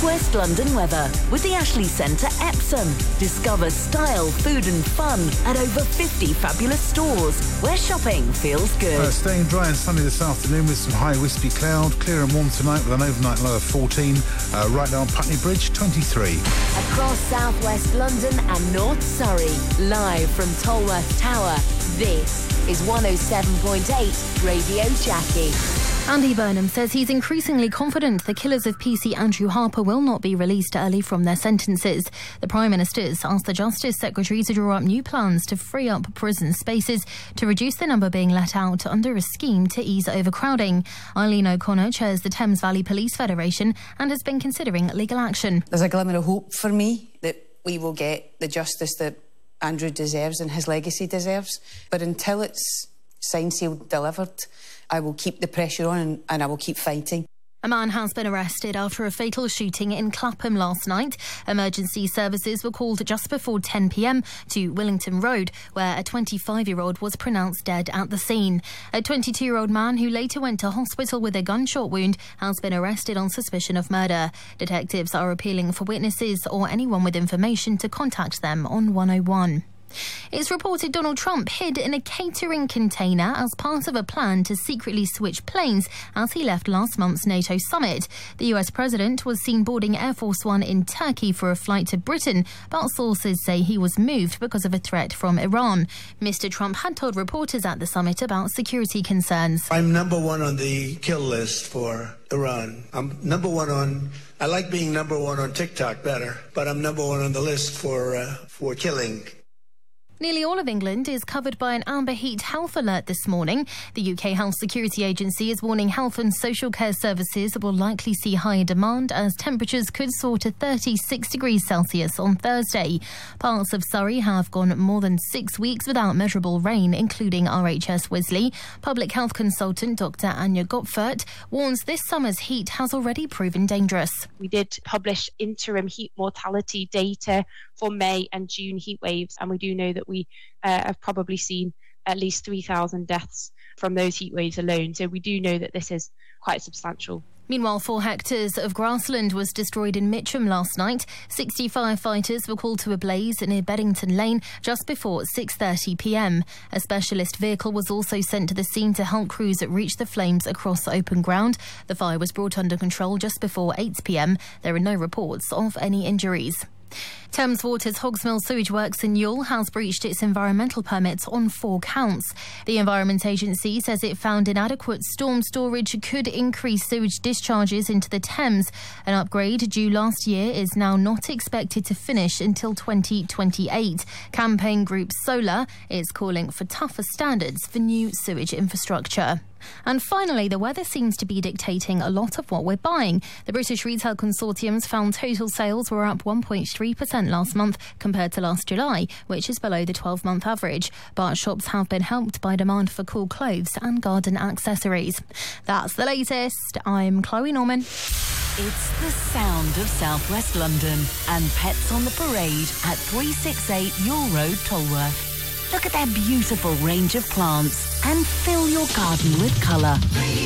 West London weather with the Ashley Centre Epsom. Discover style, food and fun at over 50 fabulous stores where shopping feels good. Staying dry and sunny this afternoon with some high wispy cloud. Clear and warm tonight with an overnight low of 14. Right now on Putney Bridge, 23. Across South West London and North Surrey, live from Tolworth Tower, this is 107.8 Radio Jackie. Andy Burnham says he's increasingly confident the killers of PC Andrew Harper will not be released early from their sentences. The Prime Minister's asked the Justice Secretary to draw up new plans to free up prison spaces to reduce the number being let out under a scheme to ease overcrowding. Eileen O'Connor chairs the Thames Valley Police Federation and has been considering legal action. There's a glimmer of hope for me that we will get the justice that Andrew deserves and his legacy deserves. But until it's signed, sealed, delivered, I will keep the pressure on and I will keep fighting. A man has been arrested after a fatal shooting in Clapham last night. Emergency services were called just before 10 p.m. to Willington Road, where a 25-year-old was pronounced dead at the scene. A 22-year-old man who later went to hospital with a gunshot wound has been arrested on suspicion of murder. Detectives are appealing for witnesses or anyone with information to contact them on 101. It's reported Donald Trump hid in a catering container as part of a plan to secretly switch planes as he left last month's NATO summit. The US president was seen boarding Air Force One in Turkey for a flight to Britain, but sources say he was moved because of a threat from Iran. Mr. Trump had told reporters at the summit about security concerns. I'm number one on the kill list for Iran. I'm number one on... I like being number one on TikTok better, but I'm number one on the list for killing. Nearly all of England is covered by an amber heat health alert this morning. The UK Health Security Agency is warning health and social care services will likely see higher demand as temperatures could soar to 36 degrees Celsius on Thursday. Parts of Surrey have gone more than 6 weeks without measurable rain, including RHS Wisley. Public health consultant Dr. Anya Gopfert warns this summer's heat has already proven dangerous. We did publish interim heat mortality data for May and June heat waves, and we do know that we have probably seen at least 3,000 deaths from those heat waves alone. So we do know that this is quite substantial. Meanwhile, 4 hectares of grassland was destroyed in Mitcham last night. 60 firefighters were called to a blaze near Beddington Lane just before 6:30 p.m. A specialist vehicle was also sent to the scene to help crews reach the flames across open ground. The fire was brought under control just before 8 p.m. There are no reports of any injuries. Thames Water's Hogsmill sewage works in Ewell has breached its environmental permits on 4 counts. The Environment Agency says it found inadequate storm storage could increase sewage discharges into the Thames. An upgrade due last year is now not expected to finish until 2028. Campaign group Solar is calling for tougher standards for new sewage infrastructure. And finally, the weather seems to be dictating a lot of what we're buying. The British Retail Consortium's found total sales were up 1.3% last month compared to last July, which is below the 12-month average. But shops have been helped by demand for cool clothes and garden accessories. That's the latest. I'm Chloe Norman. It's the sound of South West London and Pets on the Parade at 368 Yule Road, Tolworth. Look at their beautiful range of plants and fill your garden with colour.